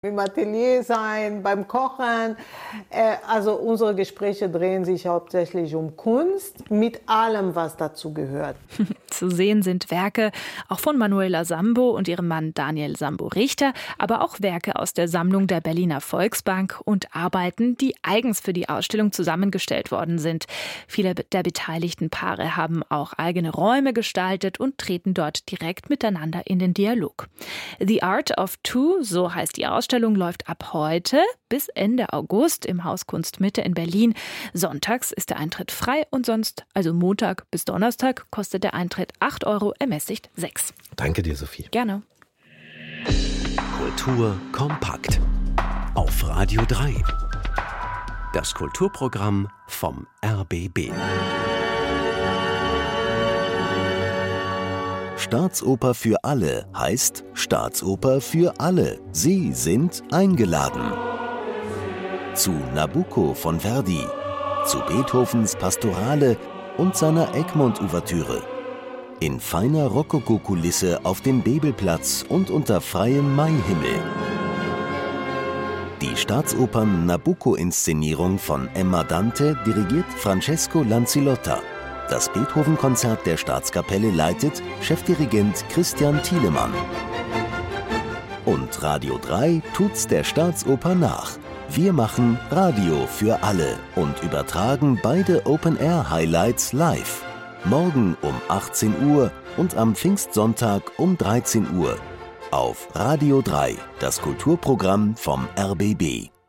im Atelier sein, beim Kochen. Also unsere Gespräche drehen sich hauptsächlich um Kunst, mit allem, was dazu gehört. Zu sehen sind Werke auch von Manuela Sambo und ihrem Mann Daniel Sambo-Richter, aber auch Werke aus der Sammlung der Berliner Volksbank und Arbeiten, die eigens für die Ausstellung zusammengestellt worden sind. Viele der beteiligten Paare haben auch eigene Räume gestaltet und treten dort direkt miteinander in den Dialog. The Art of Two, so heißt die Ausstellung, läuft ab heute bis Ende August im Haus Kunst Mitte in Berlin. Sonntags ist der Eintritt frei und sonst, also Montag bis Donnerstag, kostet der Eintritt 8 €, ermäßigt 6. Danke dir, Sophie. Gerne. Kultur kompakt auf Radio 3. Das Kulturprogramm vom RBB. Staatsoper für alle heißt Staatsoper für alle. Sie sind eingeladen. Zu Nabucco von Verdi, zu Beethovens Pastorale und seiner Egmont-Ouvertüre. In feiner Rokoko-Kulisse auf dem Bebelplatz und unter freiem Maihimmel. Die Staatsopern Nabucco-Inszenierung von Emma Dante dirigiert Francesco Lanzillotta. Das Beethoven-Konzert der Staatskapelle leitet Chefdirigent Christian Thielemann. Und Radio 3 tut's der Staatsoper nach. Wir machen Radio für alle und übertragen beide Open-Air-Highlights live. Morgen um 18 Uhr und am Pfingstsonntag um 13 Uhr. Auf Radio 3, das Kulturprogramm vom RBB.